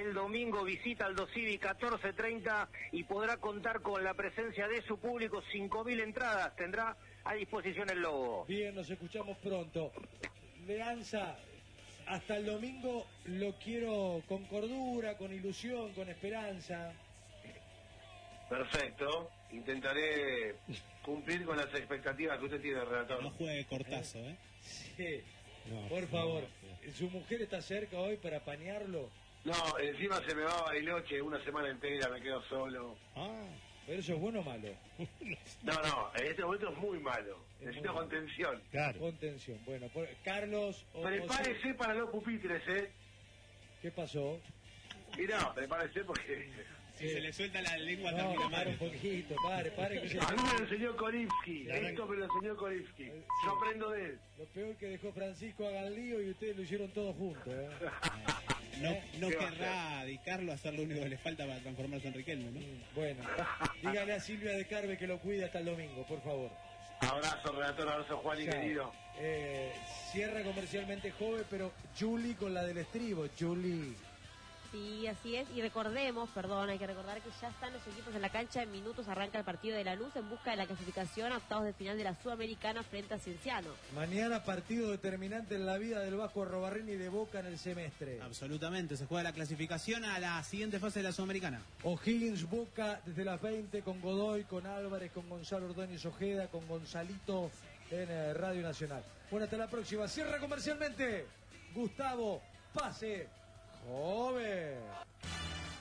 el domingo visita Aldo Civi 14:30 y podrá contar con la presencia de su público. 5.000 entradas tendrá a disposición el Lobo. Bien, nos escuchamos pronto. Leanza, hasta el domingo lo quiero con cordura, con ilusión, con esperanza. Perfecto, intentaré cumplir con las expectativas que usted tiene, relator. No juegue Cortazo, ¿eh? Sí, No, por favor. no. ¿Su mujer está cerca hoy para apañarlo? No, encima se me va a Bariloche una semana entera, me quedo solo. Ah, pero eso es bueno o malo. No, en este momento es muy malo. Es Necesito muy malo. contención. Claro. Contención. Bueno, Carlos o Prepárese José, para los pupitres, ¿qué pasó? Mirá, prepárese porque... Si se le suelta la lengua No, también pare mal. un poquito, pare que se... A mí me lo enseñó Kolivsky, Ya, esto me lo enseñó Kolivsky. Yo aprendo de él. Lo peor que dejó Francisco hagan lío y ustedes lo hicieron todo juntos, ¿eh? No ¿Qué va a querrá dedicarlo a hacer lo único que le falta para transformarse en Riquelme, ¿no? Bueno, dígale a Silvia de Carve que lo cuide hasta el domingo, por favor. Abrazo, relator, abrazo, Juan y Chao. querido. Cierra comercialmente joven, pero Julie con la del estribo, Julie. Sí, así es. Y recordemos, hay que recordar que ya están los equipos en la cancha. En minutos arranca el partido de Lanús en busca de la clasificación a octavos de final de la Sudamericana frente a Cienciano. Mañana partido determinante en la vida del Vasco Arrobarreni y de Boca en el semestre. Absolutamente, se juega la clasificación a la siguiente fase de la Sudamericana. O'Higgins Boca desde las 20 con Godoy, con Álvarez, con Gonzalo Ordóñez Ojeda, con Gonzalito en Radio Nacional. Bueno, hasta la próxima. Cierra comercialmente Gustavo Pase Joven.